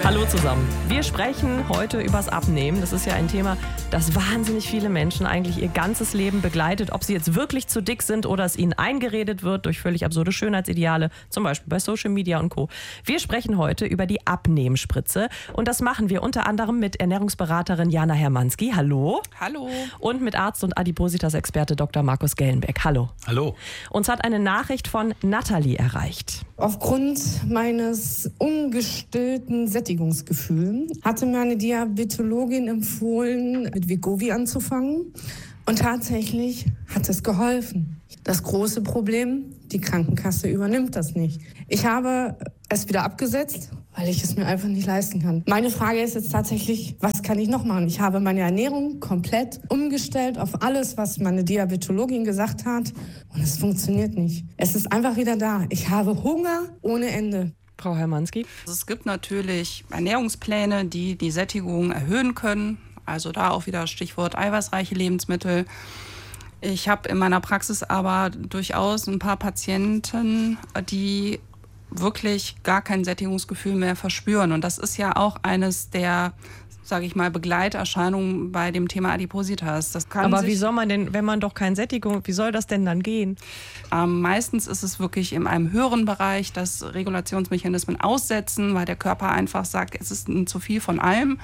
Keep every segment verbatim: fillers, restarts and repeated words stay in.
Hallo zusammen. Wir sprechen heute übers Abnehmen. Das ist ja ein Thema, das wahnsinnig viele Menschen eigentlich ihr ganzes Leben begleitet. Ob sie jetzt wirklich zu dick sind oder es ihnen eingeredet wird durch völlig absurde Schönheitsideale, zum Beispiel bei Social Media und Co. Wir sprechen heute über die Abnehmspritze. Und das machen wir unter anderem mit Ernährungsberaterin Jana Hermanski. Hallo. Hallo. Und mit Arzt und Adipositas-Experte Doktor Markus Gellenbeck. Hallo. Hallo. Uns hat eine Nachricht von Nathalie erreicht. Aufgrund meines ungestillten Sättigungsgefühls hatte meine Diabetologin empfohlen, mit Wegovy anzufangen. Und tatsächlich hat es geholfen. Das große Problem, die Krankenkasse übernimmt das nicht. Ich habe es wieder abgesetzt, weil ich es mir einfach nicht leisten kann. Meine Frage ist jetzt tatsächlich, was kann ich noch machen? Ich habe meine Ernährung komplett umgestellt auf alles, was meine Diabetologin gesagt hat. Und es funktioniert nicht. Es ist einfach wieder da. Ich habe Hunger ohne Ende. Frau Hermanski? Es gibt natürlich Ernährungspläne, die die Sättigung erhöhen können. Also da auch wieder Stichwort eiweißreiche Lebensmittel. Ich habe in meiner Praxis aber durchaus ein paar Patienten, die wirklich gar kein Sättigungsgefühl mehr verspüren. Und das ist ja auch eines der, sage ich mal, Begleiterscheinungen bei dem Thema Adipositas. Das kann Aber sich, wie soll man denn, wenn man doch keine Sättigung, wie soll das denn dann gehen? Ähm, meistens ist es wirklich in einem höheren Bereich, dass Regulationsmechanismen aussetzen, weil der Körper einfach sagt, es ist ein zu viel von allem.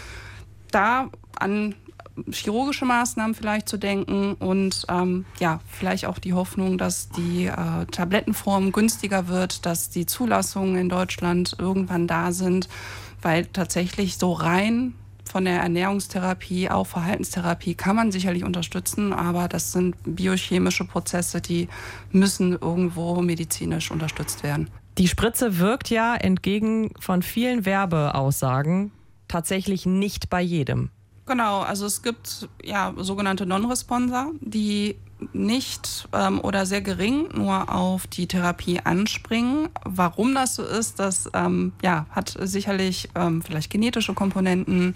Da an chirurgische Maßnahmen vielleicht zu denken und ähm, ja, vielleicht auch die Hoffnung, dass die äh, Tablettenform günstiger wird, dass die Zulassungen in Deutschland irgendwann da sind, weil tatsächlich so rein von der Ernährungstherapie, auch Verhaltenstherapie kann man sicherlich unterstützen, aber das sind biochemische Prozesse, die müssen irgendwo medizinisch unterstützt werden. Die Spritze wirkt ja entgegen von vielen Werbeaussagen tatsächlich nicht bei jedem. Genau, also es gibt ja sogenannte Non-Responder, die nicht ähm, oder sehr gering nur auf die Therapie anspringen. Warum das so ist, das ähm, ja, hat sicherlich ähm, vielleicht genetische Komponenten,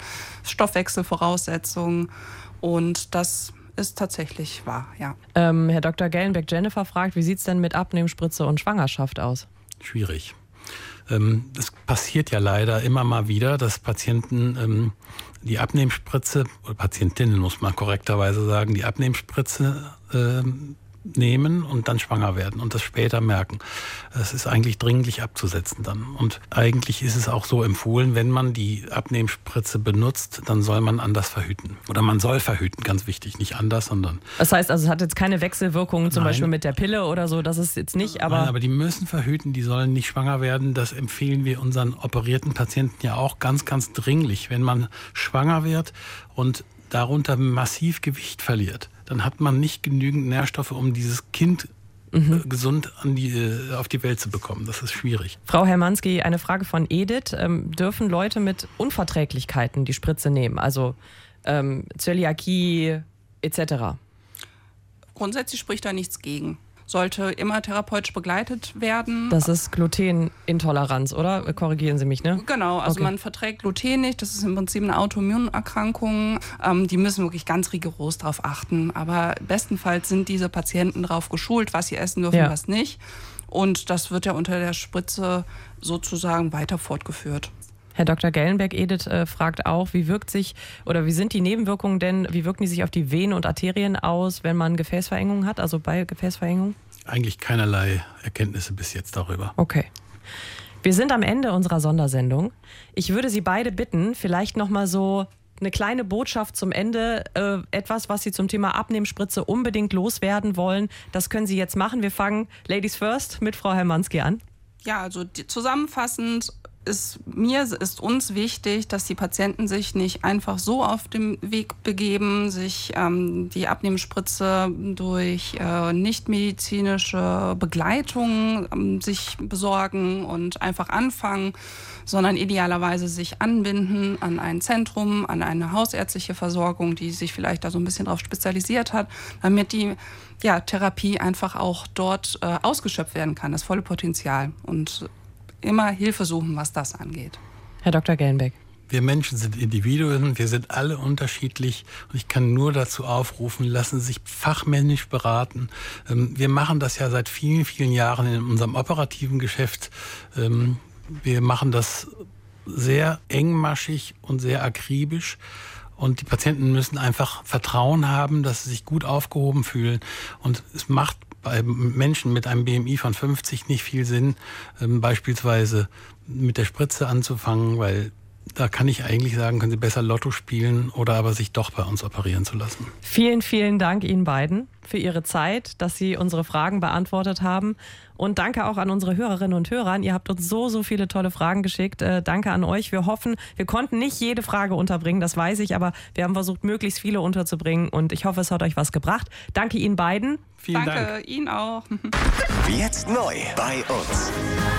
Stoffwechselvoraussetzungen und das ist tatsächlich wahr, ja. Ähm, Herr Doktor Gellenbeck, Jennifer fragt, wie sieht es denn mit Abnehmspritze und Schwangerschaft aus? Schwierig. Ähm, es passiert ja leider immer mal wieder, dass Patienten ähm, die Abnehmspritze, oder Patientinnen muss man korrekterweise sagen, die Abnehmspritze ähm, nehmen und dann schwanger werden und das später merken. Es ist eigentlich dringlich abzusetzen dann. Und eigentlich ist es auch so empfohlen, wenn man die Abnehmspritze benutzt, dann soll man anders verhüten. Oder man soll verhüten, ganz wichtig, nicht anders, sondern... Das heißt also, es hat jetzt keine Wechselwirkungen, zum Nein. Beispiel mit der Pille oder so, das ist jetzt nicht, aber... Nein, aber die müssen verhüten, die sollen nicht schwanger werden. Das empfehlen wir unseren operierten Patienten ja auch ganz, ganz dringlich. Wenn man schwanger wird und darunter massiv Gewicht verliert, dann hat man nicht genügend Nährstoffe, um dieses Kind mhm. gesund an die, auf die Welt zu bekommen. Das ist schwierig. Frau Hermanski, eine Frage von Edith. Ähm, dürfen Leute mit Unverträglichkeiten die Spritze nehmen? Also ähm, Zöliakie et cetera? Grundsätzlich spricht da nichts gegen. Sollte immer therapeutisch begleitet werden. Das ist Glutenintoleranz, oder? Korrigieren Sie mich, ne? Genau, also okay. Man verträgt Gluten nicht. Das ist im Prinzip eine Autoimmunerkrankung. Ähm, die müssen wirklich ganz rigoros darauf achten. Aber bestenfalls sind diese Patienten darauf geschult, was sie essen dürfen, ja. was nicht. Und das wird ja unter der Spritze sozusagen weiter fortgeführt. Herr Doktor Gellenbeck, Edith äh, fragt auch, wie wirkt sich oder wie sind die Nebenwirkungen denn, wie wirken die sich auf die Venen und Arterien aus, wenn man Gefäßverengung hat, also bei Gefäßverengung? Eigentlich keinerlei Erkenntnisse bis jetzt darüber. Okay. Wir sind am Ende unserer Sondersendung. Ich würde Sie beide bitten, vielleicht nochmal so eine kleine Botschaft zum Ende, äh, etwas, was Sie zum Thema Abnehmspritze unbedingt loswerden wollen. Das können Sie jetzt machen. Wir fangen Ladies First mit Frau Hermanski an. Ja, also die, zusammenfassend ist mir, ist uns wichtig, dass die Patienten sich nicht einfach so auf den Weg begeben, sich ähm, die Abnehmspritze durch äh, nichtmedizinische Begleitung ähm, sich besorgen und einfach anfangen, sondern idealerweise sich anbinden an ein Zentrum, an eine hausärztliche Versorgung, die sich vielleicht da so ein bisschen drauf spezialisiert hat, damit die ja, Therapie einfach auch dort äh, ausgeschöpft werden kann, das volle Potenzial. Und immer Hilfe suchen, was das angeht. Herr Doktor Gellenbeck. Wir Menschen sind Individuen, wir sind alle unterschiedlich und ich kann nur dazu aufrufen, lassen Sie sich fachmännisch beraten. Wir machen das ja seit vielen, vielen Jahren in unserem operativen Geschäft. Wir machen das sehr engmaschig und sehr akribisch. Und die Patienten müssen einfach Vertrauen haben, dass sie sich gut aufgehoben fühlen. Und es macht bei Menschen mit einem B M I von fünfzig nicht viel Sinn, ähm, beispielsweise mit der Spritze anzufangen, weil da kann ich eigentlich sagen, können Sie besser Lotto spielen oder aber sich doch bei uns operieren zu lassen. Vielen, vielen Dank Ihnen beiden für Ihre Zeit, dass Sie unsere Fragen beantwortet haben. Und danke auch an unsere Hörerinnen und Hörer. Ihr habt uns so, so viele tolle Fragen geschickt. Äh, danke an euch. Wir hoffen, wir konnten nicht jede Frage unterbringen, das weiß ich, aber wir haben versucht, möglichst viele unterzubringen. Und ich hoffe, es hat euch was gebracht. Danke Ihnen beiden. Vielen Danke, Dank. Ihnen auch. Jetzt neu bei uns.